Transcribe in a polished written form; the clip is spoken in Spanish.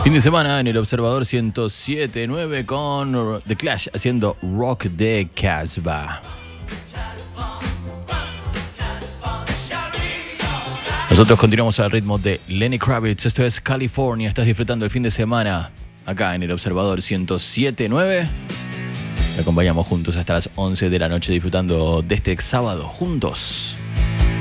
Fin de semana en el Observador 107.9 con The Clash haciendo Rock de Casbah. Nosotros continuamos al ritmo de Lenny Kravitz. Esto es California. Estás disfrutando el fin de semana acá en el Observador 107.9. Te acompañamos juntos hasta las 11 de la noche disfrutando de este sábado juntos.